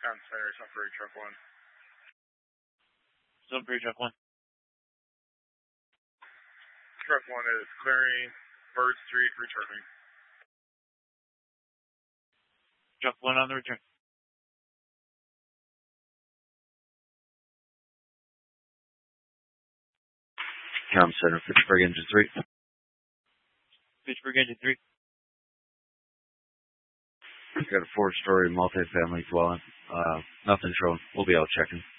Town Center, Sunbury Truck 1. Sunbury Truck 1. Truck 1 is clearing Bird Street, returning. Truck 1 on the return. Town Center, Fitchburg Engine 3. Fitchburg Engine 3. Got a 4-story multifamily dwelling. Nothing shown. We'll be out checking.